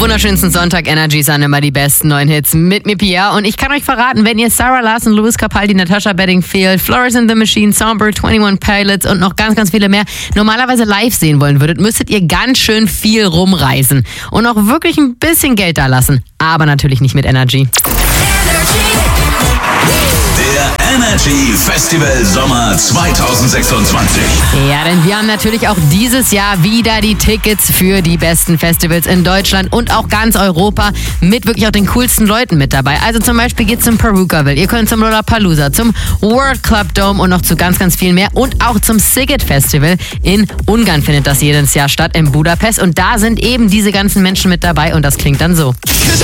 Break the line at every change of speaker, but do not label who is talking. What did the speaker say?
wunderschönsten Sonntag Energy sind immer die besten neuen Hits mit mir, Pia. Und ich kann euch verraten, wenn ihr Sarah Larson, Lewis Capaldi, Natasha Bedingfield, Florence and the Machine, Songbird, 21 Pilots und noch ganz, ganz viele mehr normalerweise live sehen wollen würdet, müsstet ihr ganz schön viel rumreisen und auch wirklich ein bisschen Geld da lassen. Aber natürlich nicht mit Energy.
Der Energy Festival Sommer 2026.
Ja, denn wir haben natürlich auch dieses Jahr wieder die Tickets für die besten Festivals in Deutschland und auch ganz Europa mit wirklich auch den coolsten Leuten mit dabei. Also zum Beispiel geht's zum Perukaville, ihr könnt zum Lollapalooza, zum World Club Dome und noch zu ganz, ganz viel mehr und auch zum Sziget Festival in Ungarn findet das jedes Jahr statt, in Budapest. Und da sind eben diese ganzen Menschen mit dabei und das klingt dann so.